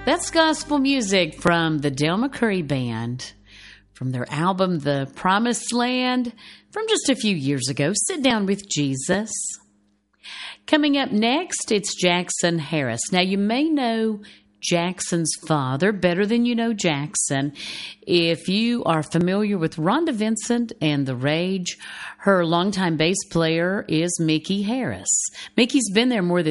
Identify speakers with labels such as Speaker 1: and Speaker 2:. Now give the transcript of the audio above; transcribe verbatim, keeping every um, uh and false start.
Speaker 1: That's gospel music from the Del McCoury Band from their album, The Promised Land, from just a few years ago, Sit Down with Jesus. Coming up next, it's Jackson Harris. Now, you may know Jackson's father better than you know Jackson. If you are familiar with Rhonda Vincent and The Rage, her longtime bass player is Mickey Harris. Mickey's been there more than